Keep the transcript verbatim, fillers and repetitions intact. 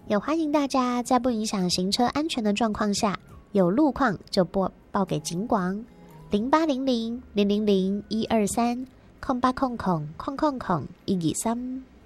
也欢迎大家在不影响行车安全的状况下，有路况就拨报给警广零八零零零零零一二三空八空空空空空一二三。